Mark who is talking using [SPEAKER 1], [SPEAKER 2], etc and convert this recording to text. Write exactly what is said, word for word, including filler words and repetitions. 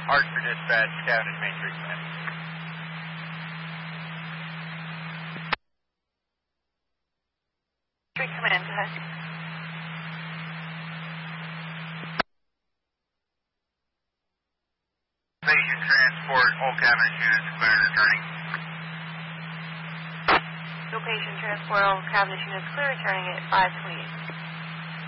[SPEAKER 1] Hartford Dispatch, Cavendish Main Street Command.
[SPEAKER 2] Street Command, go ahead.
[SPEAKER 1] Patient transport, all Cavendish units clear and returning.
[SPEAKER 2] No patient transport, all Cavendish units clear, returning at five twenty-eight.